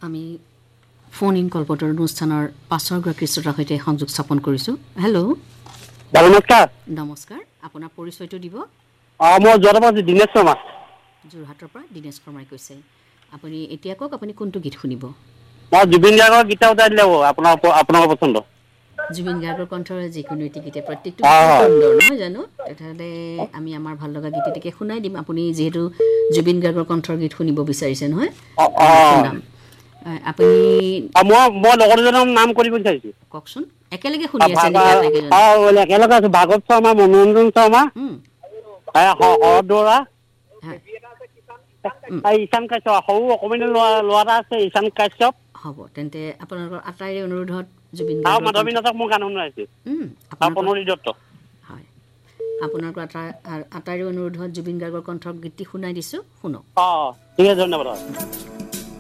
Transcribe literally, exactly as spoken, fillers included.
আমি phone in কলপটৰ অনুষ্ঠানৰ পাছৰ গৰাকী শ্ৰোতাৰ সৈতে সংযোগ স্থাপন কৰিছোঁ। হেল্ল' নমস্কাৰ। নমস্কাৰ, আপোনাৰ পৰিচয়টো দিব। অঁ মই যোৰহাটৰ পৰা দিনেশ শৰ্মা। যোৰহাটৰ পৰা দিনেশ শৰ্মাই কৈছে। আপুনি এতিয়া কওক, আপুনি কোনটো গীত শুনিব? মই জুবিন গাৰ্গৰ গীত উঠাই দিলে আপোনাৰ আপোনাৰ পচন্দ। জুবিন গাৰ্গৰ কণ্ঠৰ যিকোনো এটি গীতে, প্ৰত্যেকটো হয় গীতেই হয় সুন্দৰ নহয় জানো? তেতিয়াহ'লে আমি আমাৰ ভাল লগা গীত এটিকে শুনাই দিম। আপুনি যিহেতু জুবিন গাৰ্গৰ কণ্ঠৰ গীত শুনিব বিচাৰিছে নহয়, অঁ আমি অঁ শুনাম। আপুনি মই মই লগৰ দুজনৰ নাম কৰিব বিচাৰিছোঁ। কওকচোন, একেলগে শুনি আছে নেকি আটাইকেইজন? একেলগে আছোঁ। ভাগৱত শৰ্মা, মনোৰঞ্জন শৰ্মা, শৰদ দুৱৰা, হয়, ঈশান কাশ্যপ, সৰু অকণমানি ল'ৰা ল'ৰা এটা আছে ঈশান কাশ্যপ। হ'ব তেন্তে আপোনালোকৰ আটাইৰে অনুৰোধত জুবিন আৰু গাৰ্গৰ মাধৱী কণ্ঠ নাথক মোৰ গান শুনাইছে আৰু আপোনালোকৰ প্ৰণতি দত্ত। হয়, আপোনালোকৰ আটাই আটাইৰে অনুৰোধত জুবিন গাৰ্গৰ কণ্ঠৰ গীতটি শুনাই দিছোঁ, শুনক। অঁ ঠিক আছে, ধন্যবাদ।